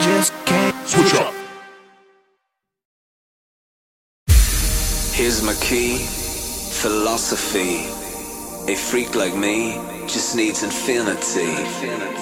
just can't Switch up. Here's my key, philosophy. A freak like me just needs infinity.